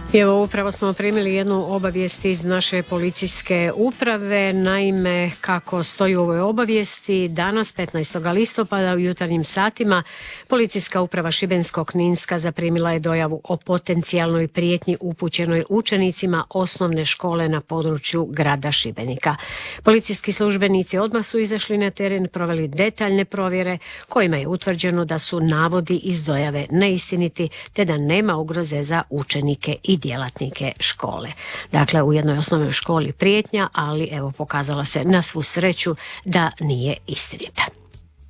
I evo, upravo smo primili jednu obavijest iz naše policijske uprave. Naime, kako stoji u ovoj obavijesti, danas 15. listopada u jutarnjim satima policijska uprava Šibensko-kninska zaprimila je dojavu o potencijalnoj prijetnji upućenoj učenicima osnovne škole na području grada Šibenika. Policijski službenici odmah su izašli na teren, proveli detaljne provjere kojima je utvrđeno da su navodi iz dojave neistiniti te da nema ugroze za učenike i djelatnike škole. Dakle, u jednoj osnovnoj školi prijetnja, ali evo pokazala se na svu sreću da nije istinita.